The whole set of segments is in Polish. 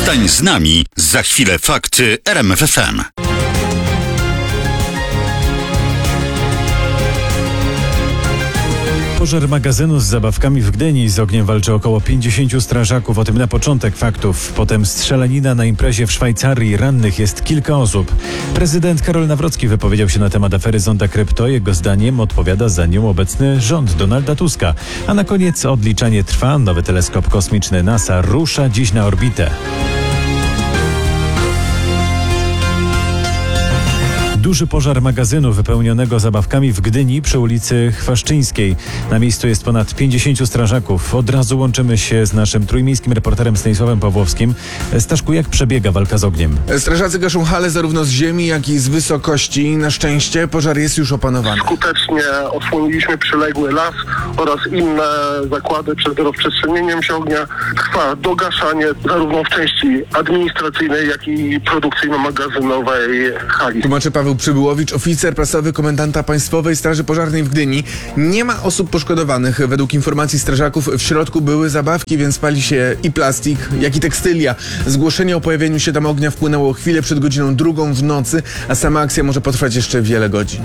Zostań z nami. Za chwilę fakty RMF FM. Pożar magazynu z zabawkami w Gdyni. Z ogniem walczy około 50 strażaków. O tym na początek faktów. Potem strzelanina na imprezie w Szwajcarii. Rannych jest kilka osób. Prezydent Karol Nawrocki wypowiedział się na temat afery Zonda Krypto. Jego zdaniem odpowiada za nią obecny rząd Donalda Tuska. A na koniec odliczanie trwa. Nowy teleskop kosmiczny NASA rusza dziś na orbitę. Duży pożar magazynu wypełnionego zabawkami w Gdyni przy ulicy Chwaszczyńskiej. Na miejscu jest ponad 50 strażaków. Od razu łączymy się z naszym trójmiejskim reporterem Stanisławem Pawłowskim. Staszku, jak przebiega walka z ogniem? Strażacy gaszą hale zarówno z ziemi, jak i z wysokości. Na szczęście pożar jest już opanowany. Skutecznie osłoniliśmy przyległy las oraz inne zakłady przed rozprzestrzenieniem się ognia. Trwa dogaszanie zarówno w części administracyjnej, jak i produkcyjno-magazynowej hali. Tłumaczy Paweł Przybyłowicz, oficer prasowy komendanta Państwowej Straży Pożarnej w Gdyni. Nie ma osób poszkodowanych. Według informacji strażaków w środku były zabawki, więc pali się i plastik, jak i tekstylia. Zgłoszenie o pojawieniu się tam ognia wpłynęło chwilę przed godziną 2 w nocy, a sama akcja może potrwać jeszcze wiele godzin.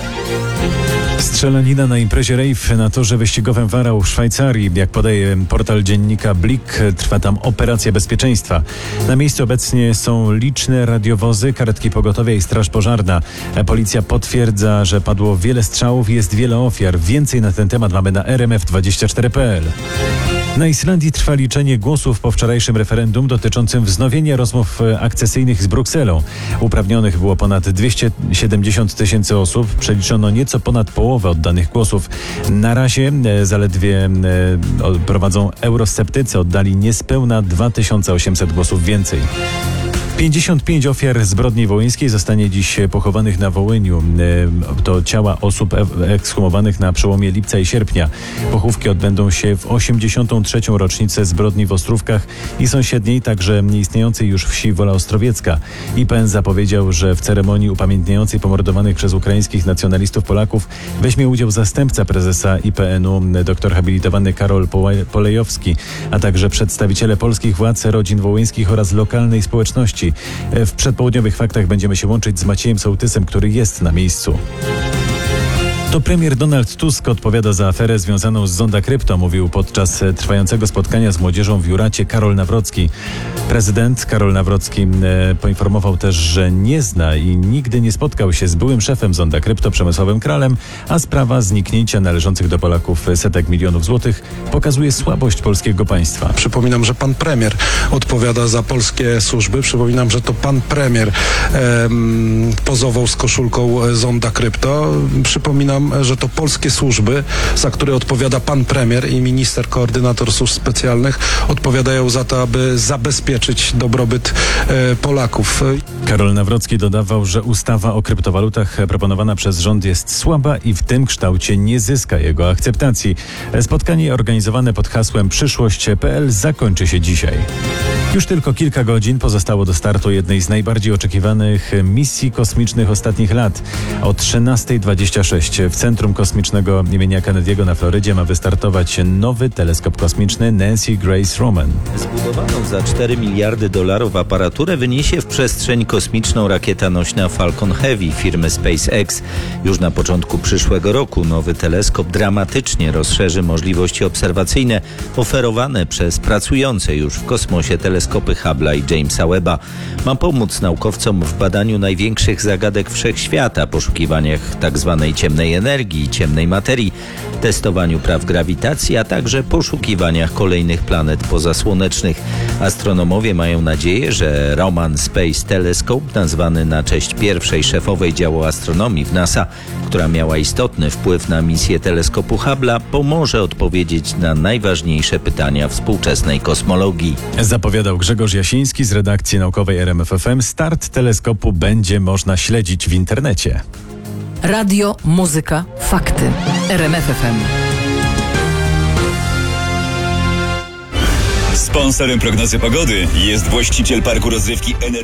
Strzelanina na imprezie rave na torze wyścigowym w Aarau w Szwajcarii. Jak podaje portal dziennika Blick, trwa tam operacja bezpieczeństwa. Na miejscu obecnie są liczne radiowozy, karetki pogotowia i straż pożarna. Policja potwierdza, że padło wiele strzałów i jest wiele ofiar. Więcej na ten temat mamy na rmf24.pl. Na Islandii trwa liczenie głosów po wczorajszym referendum dotyczącym wznowienia rozmów akcesyjnych z Brukselą. Uprawnionych było ponad 270 000 osób. Przeliczono nieco ponad połowę oddanych głosów. Na razie zaledwie prowadzą eurosceptycy. Oddali niespełna 2800 głosów więcej. 55 ofiar zbrodni wołyńskiej zostanie dziś pochowanych na Wołyniu. To ciała osób ekshumowanych na przełomie lipca i sierpnia. Pochówki odbędą się w 83. rocznicę zbrodni w Ostrówkach i sąsiedniej, także nieistniejącej już wsi Wola Ostrowiecka. IPN zapowiedział, że w ceremonii upamiętniającej pomordowanych przez ukraińskich nacjonalistów Polaków weźmie udział zastępca prezesa IPN-u, doktor habilitowany Karol Polejowski, a także przedstawiciele polskich władz, rodzin wołyńskich oraz lokalnej społeczności. W przedpołudniowych faktach będziemy się łączyć z Maciejem Sołtysem, który jest na miejscu. To premier Donald Tusk odpowiada za aferę związaną z Zonda Krypto, mówił podczas trwającego spotkania z młodzieżą w Juracie Karol Nawrocki. Prezydent Karol Nawrocki poinformował też, że nie zna i nigdy nie spotkał się z byłym szefem Zonda Krypto Przemysławem Kralem, a sprawa zniknięcia należących do Polaków setek milionów złotych pokazuje słabość polskiego państwa. Przypominam, że pan premier odpowiada za polskie służby. Przypominam, że to pan premier pozował z koszulką Zonda Krypto. Przypominam, że to polskie służby, za które odpowiada pan premier i minister koordynator służb specjalnych, odpowiadają za to, aby zabezpieczyć dobrobyt Polaków. Karol Nawrocki dodawał, że ustawa o kryptowalutach proponowana przez rząd jest słaba i w tym kształcie nie zyska jego akceptacji. Spotkanie organizowane pod hasłem Przyszłość.pl zakończy się dzisiaj. Już tylko kilka godzin pozostało do startu jednej z najbardziej oczekiwanych misji kosmicznych ostatnich lat. O 13:26 w Centrum Kosmicznego imienia Kennedy'ego na Florydzie ma wystartować nowy teleskop kosmiczny Nancy Grace Roman. Zbudowaną za $4 miliardy aparaturę wyniesie w przestrzeń kosmiczną rakieta nośna Falcon Heavy firmy SpaceX. Już na początku przyszłego roku nowy teleskop dramatycznie rozszerzy możliwości obserwacyjne oferowane przez pracujące już w kosmosie teleskopy Hubble'a i Jamesa Webba. Ma pomóc naukowcom w badaniu największych zagadek wszechświata, poszukiwaniach tzw. ciemnej energii, ciemnej materii, testowaniu praw grawitacji, a także poszukiwaniach kolejnych planet pozasłonecznych. Astronomowie mają nadzieję, że Roman Space Telescope, nazwany na cześć pierwszej szefowej działu astronomii w NASA, która miała istotny wpływ na misję teleskopu Hubble'a, pomoże odpowiedzieć na najważniejsze pytania współczesnej kosmologii. Zapowiadał Grzegorz Jasiński z redakcji naukowej RMF FM. Start teleskopu będzie można śledzić w internecie. Radio, muzyka, fakty. RMF FM. Sponsorem prognozy pogody jest właściciel parku rozrywki Energy.